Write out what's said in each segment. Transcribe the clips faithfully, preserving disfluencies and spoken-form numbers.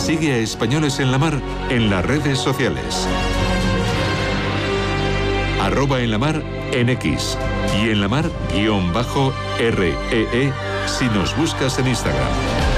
Sigue a Españoles en la Mar en las redes sociales. Arroba en la mar en X y en la mar guión bajo R E E si nos buscas en Instagram.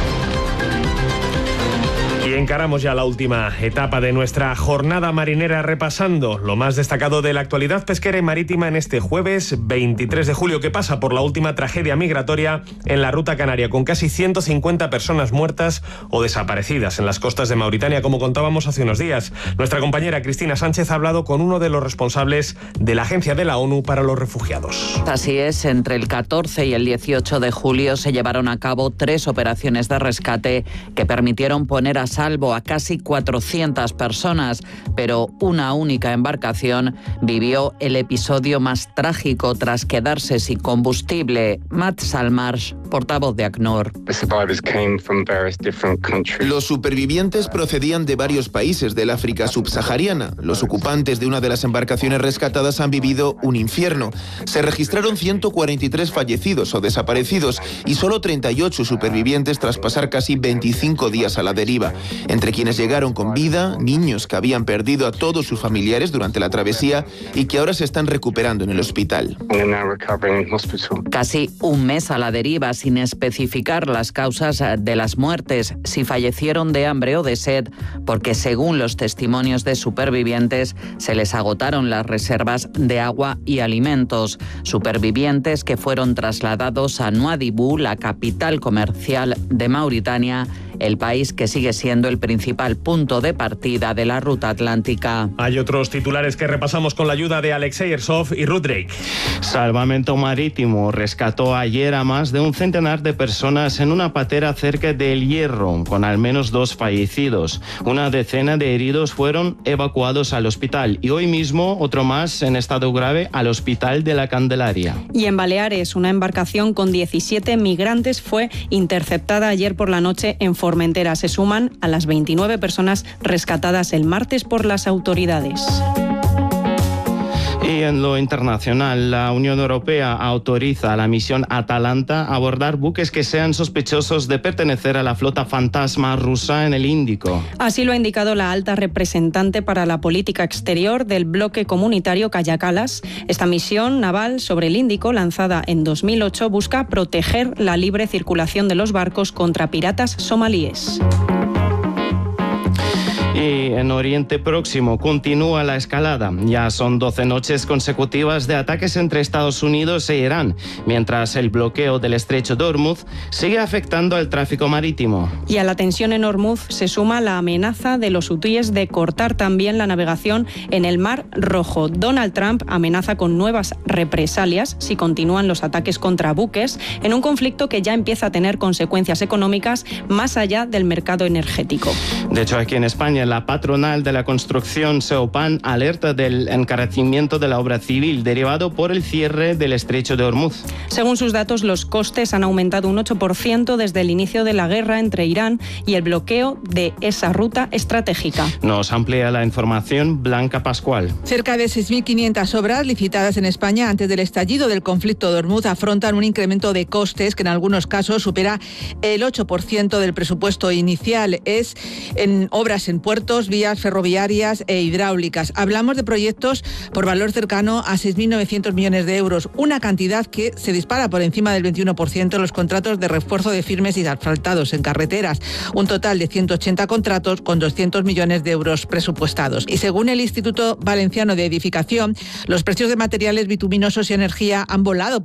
Y encaramos ya la última etapa de nuestra jornada marinera repasando lo más destacado de la actualidad pesquera y marítima en este jueves veintitrés de julio, que pasa por la última tragedia migratoria en la ruta canaria, con casi ciento cincuenta personas muertas o desaparecidas en las costas de Mauritania, como contábamos hace unos días. Nuestra compañera Cristina Sánchez ha hablado con uno de los responsables de la Agencia de la ONU para los Refugiados. Así es, entre el catorce y el dieciocho de julio se llevaron a cabo tres operaciones de rescate que permitieron poner a salvo a casi cuatrocientas personas, pero una única embarcación vivió el episodio más trágico tras quedarse sin combustible. Matt Salmarsh, portavoz de ACNUR. Los supervivientes procedían de varios países del África subsahariana. Los ocupantes de una de las embarcaciones rescatadas han vivido un infierno. Se registraron ciento cuarenta y tres fallecidos o desaparecidos y solo treinta y ocho supervivientes tras pasar casi veinticinco días a la deriva. Entre quienes llegaron con vida, niños que habían perdido a todos sus familiares durante la travesía y que ahora se están recuperando en el hospital. Casi un mes a la deriva sin especificar las causas de las muertes, si fallecieron de hambre o de sed, porque según los testimonios de supervivientes se les agotaron las reservas de agua y alimentos. Supervivientes que fueron trasladados a Nuadhibou, la capital comercial de Mauritania, el país que sigue siendo el principal punto de partida de la ruta atlántica. Hay otros titulares que repasamos con la ayuda de Alexei Ersov y Ruth Drake. Salvamento Marítimo rescató ayer a más de un centenar de personas en una patera cerca de El Hierro, con al menos dos fallecidos. Una decena de heridos fueron evacuados al hospital y hoy mismo otro más en estado grave al Hospital de la Candelaria. Y en Baleares, una embarcación con diecisiete migrantes fue interceptada ayer por la noche en Formentera. Se suman a las veintinueve personas rescatadas el martes por las autoridades. Y en lo internacional, la Unión Europea autoriza a la misión Atalanta a abordar buques que sean sospechosos de pertenecer a la flota fantasma rusa en el Índico. Así lo ha indicado la alta representante para la política exterior del bloque comunitario, Kaja Kallas. Esta misión naval sobre el Índico, lanzada en dos mil ocho, busca proteger la libre circulación de los barcos contra piratas somalíes. Y en Oriente Próximo continúa la escalada. Ya son doce noches consecutivas de ataques entre Estados Unidos e Irán, mientras el bloqueo del estrecho de Hormuz sigue afectando al tráfico marítimo. Y a la tensión en Hormuz se suma la amenaza de los hutíes de cortar también la navegación en el Mar Rojo. Donald Trump amenaza con nuevas represalias si continúan los ataques contra buques en un conflicto que ya empieza a tener consecuencias económicas más allá del mercado energético. De hecho, aquí en España, la patronal de la construcción, Seopan, alerta del encarecimiento de la obra civil derivado por el cierre del estrecho de Hormuz. Según sus datos, los costes han aumentado un ocho por ciento desde el inicio de la guerra entre Irán y el bloqueo de esa ruta estratégica. Nos amplía la información Blanca Pascual. Cerca de seis mil quinientas obras licitadas en España antes del estallido del conflicto de Hormuz afrontan un incremento de costes que en algunos casos supera el ocho por ciento del presupuesto inicial. Es en obras en puertos, vías ferroviarias e hidráulicas. Hablamos de proyectos por valor cercano a seis mil novecientos millones de euros, una cantidad que se dispara por encima del veintiuno por ciento en los contratos de refuerzo de firmes y de asfaltados en carreteras. Un total de ciento ochenta contratos con doscientos millones de euros presupuestados. Y según el Instituto Valenciano de Edificación, los precios de materiales bituminosos y energía han volado